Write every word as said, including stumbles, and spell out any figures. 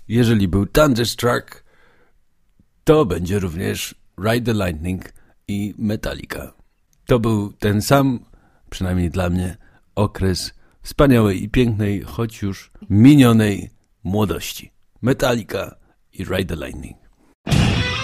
Jeżeli był Thunderstruck, to będzie również Ride the Lightning i Metallica. To był ten sam, przynajmniej dla mnie, okres wspaniałej i pięknej, choć już minionej młodości. Metallica i Ride the Lightning.